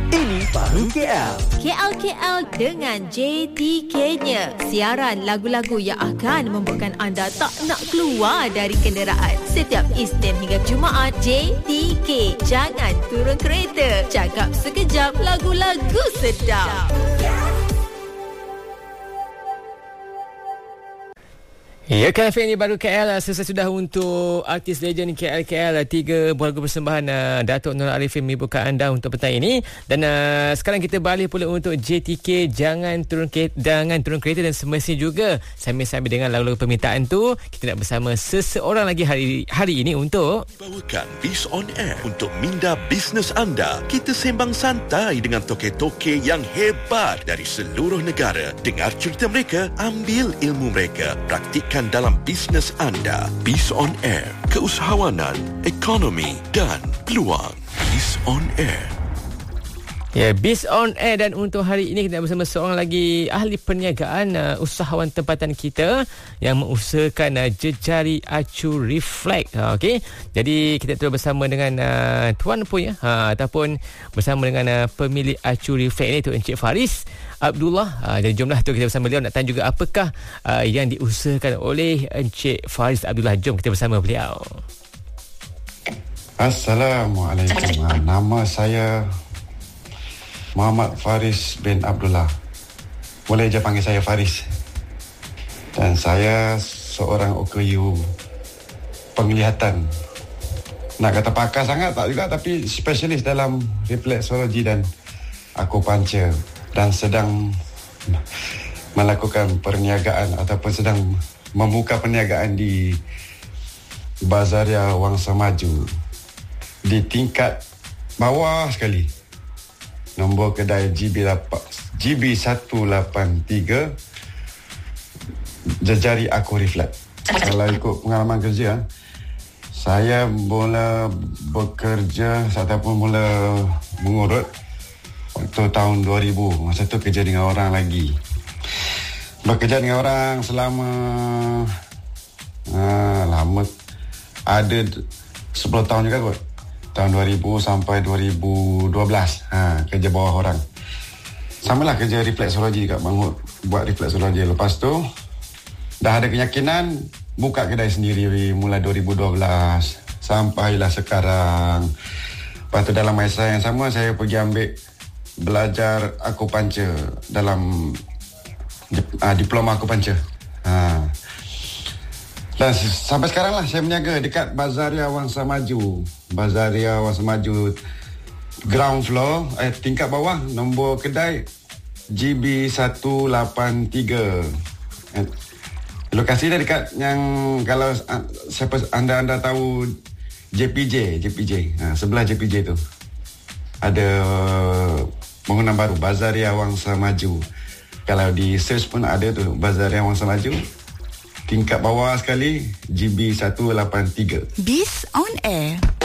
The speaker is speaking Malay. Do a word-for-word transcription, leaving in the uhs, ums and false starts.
Ini Baru K L. K L K L dengan J T K-nya. Siaran lagu-lagu yang akan membuatkan anda tak nak keluar dari kenderaan. Setiap Isnin hingga Jumaat, J T K. Jangan turun kereta. Cakap sekejap, lagu-lagu sedap. Ya, Cafe ini Baru K L. Selesai sudah untuk artis legend K L K L. Tiga buah lagu persembahan uh, Datuk Nur Arifin menghiburkan anda untuk petang ini. Dan uh, sekarang kita balik pula untuk J T K. Jangan turun kereta, jangan turun kereta. Dan semestinya juga sambil-sambil dengan lagu-lagu permintaan tu, kita nak bersama seseorang lagi hari hari ini untuk bawakan Biz on Air untuk minda bisnes anda. Kita sembang santai dengan toke-toke yang hebat dari seluruh negara. Dengar cerita mereka, ambil ilmu mereka, praktikkan dalam bisnes anda. Biz on Air, keusahawanan, ekonomi dan peluang. Biz on Air. Ya, Biz on Air. Dan untuk hari ini kita bersama seorang lagi ahli perniagaan, uh, usahawan tempatan kita yang mengusahakan uh, jejari acu reflect. Uh, Okey. Jadi kita terus bersama dengan uh, Tuan Punya uh, ataupun bersama dengan uh, pemilik acu reflect ini, tu Encik Faris Abdullah. Uh, jadi jomlah tu kita bersama beliau nak tanya juga apakah uh, yang diusahakan oleh Encik Faris Abdullah. Jom kita bersama beliau. Assalamualaikum. Nama saya Muhammad Faris bin Abdullah. Boleh je panggil saya Faris. Dan saya seorang O K U penglihatan. Nak kata pakar sangat tak juga, tapi spesialis dalam refleksologi dan akupuncture, dan sedang melakukan perniagaan ataupun sedang membuka perniagaan di Bazaria Wangsa Maju di tingkat bawah sekali. Nombor kedai G B seratus lapan puluh tiga, jejari aku reflect. Kalau ikut pengalaman kerja, saya mula bekerja ataupun mula mengurut waktu tahun dua ribu. Masa tu kerja dengan orang lagi. Bekerja dengan orang selama uh, lama, ada sepuluh tahun juga kot. Tahun dua ribu sampai dua ribu dua belas, ha, kerja bawah orang. Samalah kerja refleksologi kat Bangut, buat refleksologi. Lepas tu dah ada keyakinan, buka kedai sendiri mula dua ribu dua belas sampailah sekarang. Lepas tu dalam masa yang sama saya pergi ambil belajar akupuncture dalam uh, diploma akupuncture. Ha. Dan sampai sekarang lah saya berniaga dekat Bazaria Wangsa Maju. Bazaria Wangsa Maju, ground floor, eh, tingkat bawah, nombor kedai G B seratus lapan puluh tiga. Eh, lokasi dia dekat yang, kalau uh, siapa anda-anda tahu J P J, J P J, ha, sebelah J P J tu ada uh, bangunan baru, Bazaria Wangsa Maju. Kalau di search pun ada tu, Bazaria Wangsa Maju. Tingkat bawah sekali, G B seratus lapan puluh tiga. Biz on Air.